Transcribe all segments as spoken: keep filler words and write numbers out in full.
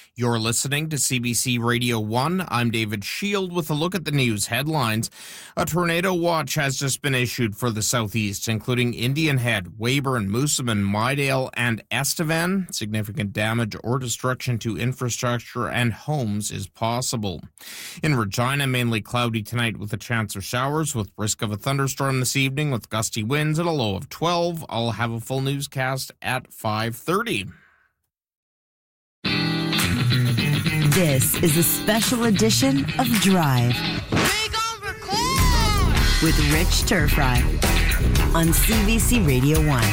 You're listening to C B C Radio one. I'm David Shield with a look at the news headlines. A tornado watch has just been issued for the southeast, including Indian Head, Weyburn, Moosomin, Mydale, and Estevan. Significant damage or destruction to infrastructure and homes is possible. In Regina, mainly cloudy tonight with a chance of showers, with risk of a thunderstorm this evening with gusty winds at a low of twelve. I'll have a full newscast at five thirty. This is a special edition of Drive with Rich Turfry on C B C Radio one.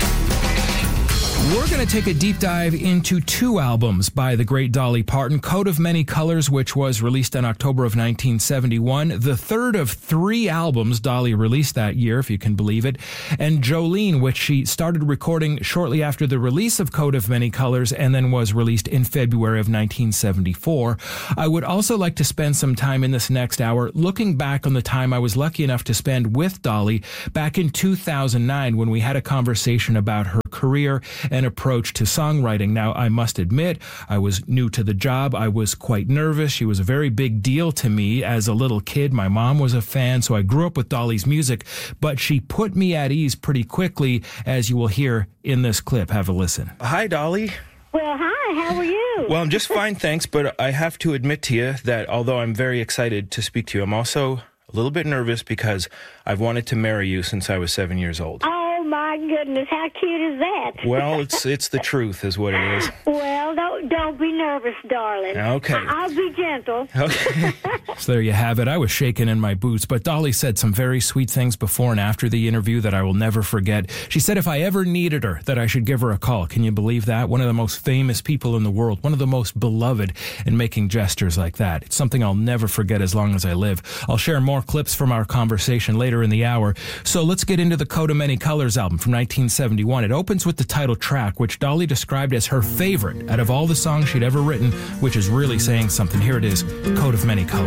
We're going to take a deep dive into two albums by the great Dolly Parton. Coat of Many Colors, which was released in October of nineteen seventy-one. The third of three albums Dolly released that year, if you can believe it. And Jolene, which she started recording shortly after the release of Coat of Many Colors and then was released in February of nineteen seventy-four. I would also like to spend some time in this next hour looking back on the time I was lucky enough to spend with Dolly back in two thousand nine when we had a conversation about her career and approach to songwriting. Now, I must admit, I was new to the job. I was quite nervous. She was a very big deal to me as a little kid. My mom was a fan, so I grew up with Dolly's music, but she put me at ease pretty quickly, as you will hear in this clip. Have a listen. Hi, Dolly. Well, hi, how are you? Well, I'm just fine, thanks, but I have to admit to you that although I'm very excited to speak to you, I'm also a little bit nervous because I've wanted to marry you since I was seven years old. Oh, my goodness, how cute is that? Well, it's it's the truth is what it is. Well, don't, don't be nervous, darling. Okay. I'll be gentle. Okay. So there you have it. I was shaking in my boots, but Dolly said some very sweet things before and after the interview that I will never forget. She said if I ever needed her, that I should give her a call. Can you believe that? One of the most famous people in the world, one of the most beloved, in making gestures like that. It's something I'll never forget as long as I live. I'll share more clips from our conversation later in the hour. So let's get into the Coat of Many Colors album from nineteen seventy-one. It opens with the title track, which Dolly described as her favorite out of all the songs she'd ever written, which is really saying something. Here it is, Coat of Many Colors.